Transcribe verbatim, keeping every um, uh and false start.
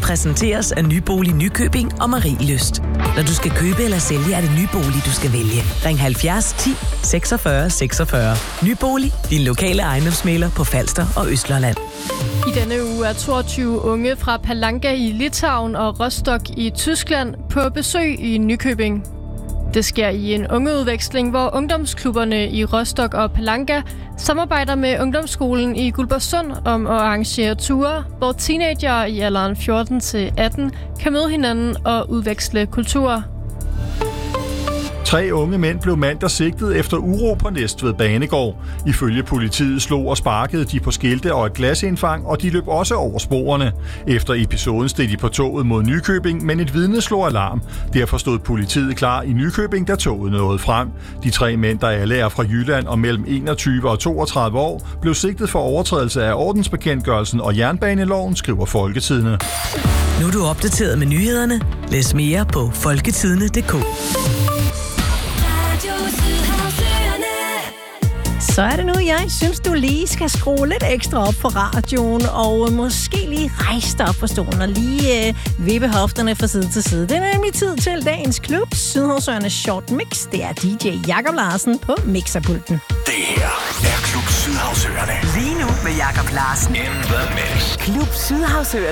præsenteres af Nybolig Nykøbing og Marielyst. Når du skal købe eller sælge, er det Nybolig, du skal vælge. Ring halvfjerds ti seksogfyrre seksogfyrre. Nybolig, din lokale ejendomsmægler på Falster og Østlolland. I denne uge er toogtyve unge fra Palanga i Litauen og Rostock i Tyskland på besøg i Nykøbing. Det sker i en ungeudveksling, hvor ungdomsklubberne i Rostock og Palanga samarbejder med ungdomsskolen i Guldborgsund om at arrangere ture, hvor teenagere i alderen fjorten til atten kan møde hinanden og udveksle kulturer. Tre unge mænd blev mandag sigtet efter uro på Næstved Banegård. Ifølge politiet slog og sparkede de på skilte og et glasindfang, og de løb også over sporene. Efter episoden steg de på toget mod Nykøbing, men et vidne slog alarm. Derfor stod politiet klar i Nykøbing, da toget nåede frem. De tre mænd, der alle er fra Jylland og mellem enogtyve og toogtredive år, blev sigtet for overtrædelse af ordensbekendtgørelsen og jernbaneloven, skriver Folketidende. Nu er du opdateret med nyhederne. Læs mere på folketidende punktum d k. Så er det nu, jeg synes, du lige skal skrue lidt ekstra op for radioen, og måske lige rejse dig op på stolen og lige øh, vippe hofterne fra side til side. Det er nemlig tid til dagens klub, Sydhavsøernes Short Mix. Det er D J Jakob Larsen på mixerpulten. Det her er Klub Sydhavsøerne. Lige nu med Jakob Larsen. In the mix. Klub Sydhavsøerne.